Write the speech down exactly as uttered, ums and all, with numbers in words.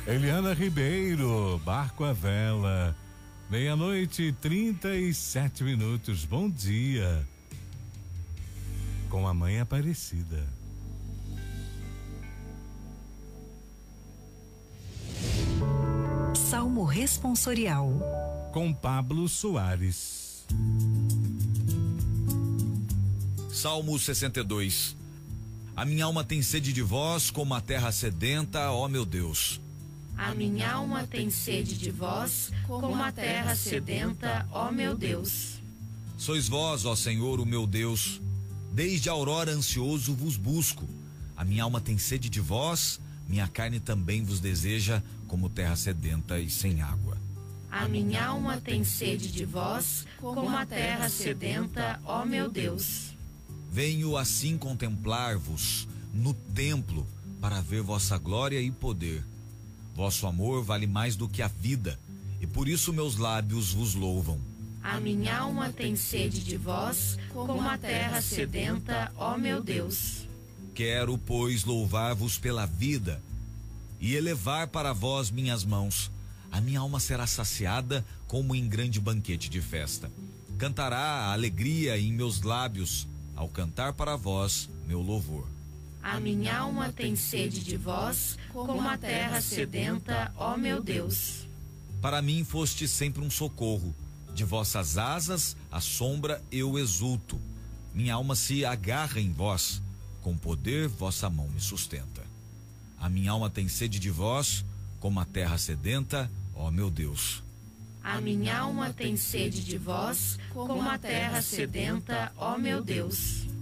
Eliana Ribeiro, Barco à Vela. Meia-noite e trinta e sete minutos. Bom dia. Com a Mãe Aparecida. Salmo responsorial. Com Pablo Soares. Salmo sessenta e dois. A minha alma tem sede de vós, como a terra sedenta, ó meu Deus. A minha alma tem sede de vós, como a terra sedenta, ó meu Deus. Sois vós, ó Senhor, o meu Deus. Desde a aurora ansioso vos busco. A minha alma tem sede de vós, minha carne também vos deseja, como terra sedenta e sem água. A minha alma tem sede de vós, como a terra sedenta, ó meu Deus. Venho assim contemplar-vos no templo, para ver vossa glória e poder. Vosso amor vale mais do que a vida, e por isso meus lábios vos louvam. A minha alma tem sede de vós, como a terra sedenta, ó meu Deus. Quero, pois, louvar-vos pela vida e elevar para vós minhas mãos. A minha alma será saciada como em grande banquete de festa. Cantará a alegria em meus lábios, ao cantar para vós meu louvor. A minha alma tem sede de vós, como a terra sedenta, ó meu Deus. Para mim foste sempre um socorro, de vossas asas a sombra eu exulto. Minha alma se agarra em vós, com poder vossa mão me sustenta. A minha alma tem sede de vós, como a terra sedenta, ó meu Deus. A minha alma tem sede de vós, como a terra sedenta, ó meu Deus.